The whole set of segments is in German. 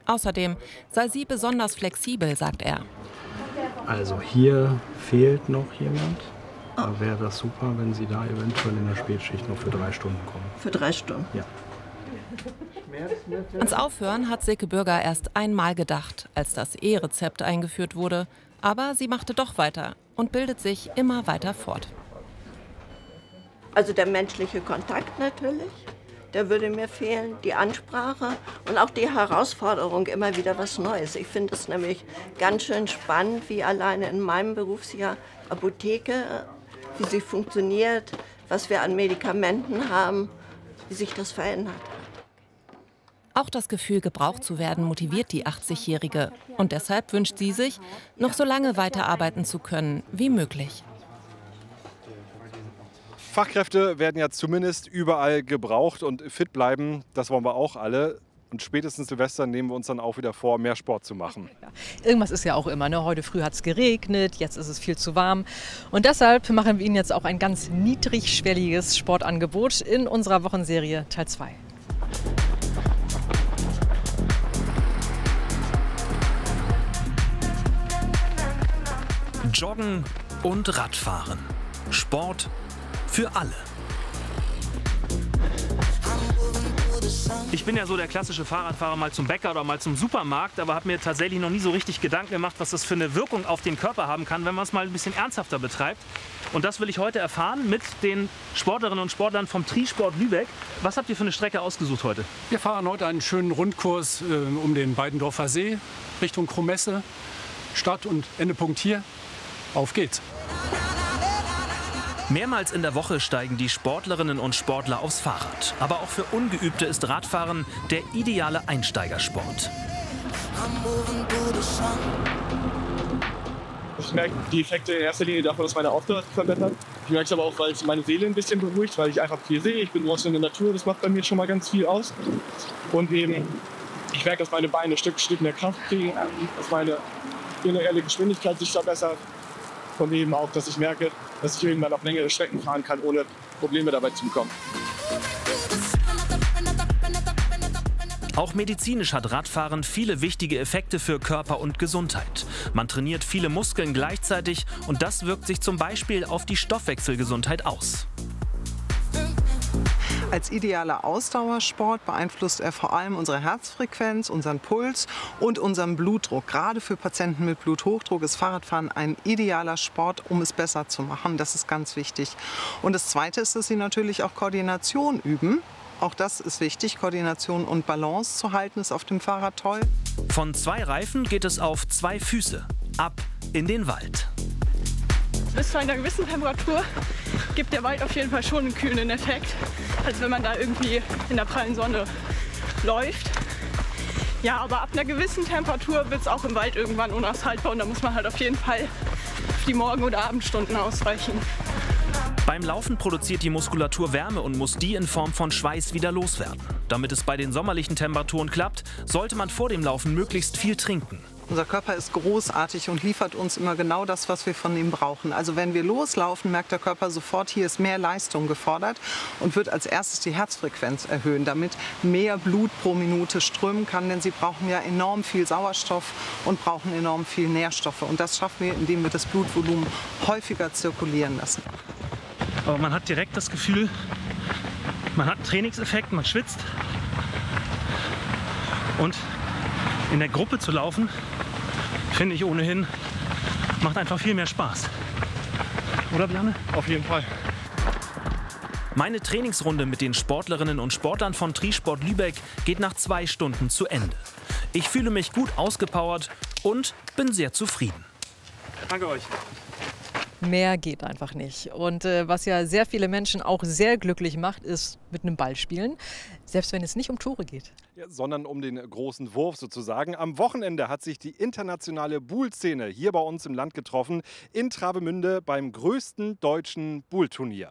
Außerdem sei sie besonders flexibel, sagt er. Also hier fehlt noch jemand. Da wäre das super, wenn Sie da eventuell in der Spätschicht noch für 3 Stunden kommen. Für 3 Stunden? Ja. Ans Aufhören hat Silke Bürger erst einmal gedacht, als das E-Rezept eingeführt wurde. Aber sie machte doch weiter und bildet sich immer weiter fort. Also der menschliche Kontakt natürlich, der würde mir fehlen, die Ansprache und auch die Herausforderung, immer wieder was Neues. Ich finde es nämlich ganz schön spannend, wie alleine in meinem Berufsjahr Apotheke, wie sie funktioniert, was wir an Medikamenten haben, wie sich das verändert hat. Auch das Gefühl, gebraucht zu werden, motiviert die 80-Jährige. Und deshalb wünscht sie sich, noch so lange weiterarbeiten zu können wie möglich. Fachkräfte werden ja zumindest überall gebraucht und fit bleiben. Das wollen wir auch alle. Und spätestens Silvester nehmen wir uns dann auch wieder vor, mehr Sport zu machen. Ja, irgendwas ist ja auch immer. Ne? Heute früh hat es geregnet, jetzt ist es viel zu warm. Und deshalb machen wir Ihnen jetzt auch ein ganz niedrigschwelliges Sportangebot in unserer Wochenserie Teil 2. Joggen und Radfahren. Sport für alle. Ich bin ja so der klassische Fahrradfahrer, mal zum Bäcker oder mal zum Supermarkt, aber habe mir tatsächlich noch nie so richtig Gedanken gemacht, was das für eine Wirkung auf den Körper haben kann, wenn man es mal ein bisschen ernsthafter betreibt. Und das will ich heute erfahren mit den Sportlerinnen und Sportlern vom Trisport Lübeck. Was habt ihr für eine Strecke ausgesucht heute? Wir fahren heute einen schönen Rundkurs um den Beidendorfer See Richtung Kromesse. Start und Endepunkt hier. Auf geht's! Mehrmals in der Woche steigen die Sportlerinnen und Sportler aufs Fahrrad. Aber auch für Ungeübte ist Radfahren der ideale Einsteigersport. Ich merke die Effekte in erster Linie davon, dass meine Ausdauer sich verbessert. Ich merke es aber auch, weil es meine Seele ein bisschen beruhigt, weil ich einfach viel sehe. Ich bin draußen in der Natur, das macht bei mir schon mal ganz viel aus. Und eben, ich merke, dass meine Beine Stück für Stück mehr Kraft kriegen, dass meine generelle Geschwindigkeit sich verbessert. Und eben auch, dass ich merke, dass ich irgendwann auf längere Strecken fahren kann, ohne Probleme dabei zu bekommen. Auch medizinisch hat Radfahren viele wichtige Effekte für Körper und Gesundheit. Man trainiert viele Muskeln gleichzeitig und das wirkt sich zum Beispiel auf die Stoffwechselgesundheit aus. Als idealer Ausdauersport beeinflusst er vor allem unsere Herzfrequenz, unseren Puls und unseren Blutdruck. Gerade für Patienten mit Bluthochdruck ist Fahrradfahren ein idealer Sport, um es besser zu machen. Das ist ganz wichtig. Und das Zweite ist, dass Sie natürlich auch Koordination üben. Auch das ist wichtig, Koordination und Balance zu halten, ist auf dem Fahrrad toll. Von 2 Reifen geht es auf 2 Füße, ab in den Wald. Bis zu einer gewissen Temperatur gibt der Wald auf jeden Fall schon einen kühlenden Effekt, als wenn man da irgendwie in der prallen Sonne läuft. Ja, aber ab einer gewissen Temperatur wird es auch im Wald irgendwann unaushaltbar und da muss man halt auf jeden Fall auf die Morgen- oder Abendstunden ausweichen. Beim Laufen produziert die Muskulatur Wärme und muss die in Form von Schweiß wieder loswerden. Damit es bei den sommerlichen Temperaturen klappt, sollte man vor dem Laufen möglichst viel trinken. Unser Körper ist großartig und liefert uns immer genau das, was wir von ihm brauchen. Also wenn wir loslaufen, merkt der Körper sofort, hier ist mehr Leistung gefordert und wird als erstes die Herzfrequenz erhöhen, damit mehr Blut pro Minute strömen kann. Denn sie brauchen ja enorm viel Sauerstoff und brauchen enorm viel Nährstoffe. Und das schaffen wir, indem wir das Blutvolumen häufiger zirkulieren lassen. Aber man hat direkt das Gefühl, man hat einen Trainingseffekt, man schwitzt. Und in der Gruppe zu laufen, finde ich ohnehin, macht einfach viel mehr Spaß. Oder Bjarne? Auf jeden Fall. Meine Trainingsrunde mit den Sportlerinnen und Sportlern von Trisport Lübeck geht nach 2 Stunden zu Ende. Ich fühle mich gut ausgepowert und bin sehr zufrieden. Danke euch. Mehr geht einfach nicht. Und was ja sehr viele Menschen auch sehr glücklich macht, ist mit einem Ball spielen. Selbst wenn es nicht um Tore geht. Ja, sondern um den großen Wurf sozusagen. Am Wochenende hat sich die internationale Buhl-Szene hier bei uns im Land getroffen. In Travemünde beim größten deutschen Buhl-Turnier.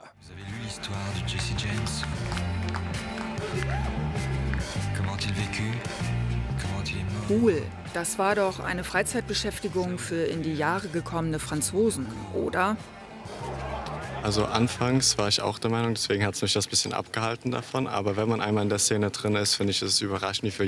Buhl, das war doch eine Freizeitbeschäftigung für in die Jahre gekommene Franzosen, oder? Also anfangs war ich auch der Meinung, deswegen hat es mich das ein bisschen abgehalten davon. Aber wenn man einmal in der Szene drin ist, finde ich, ist es überraschend, wie viele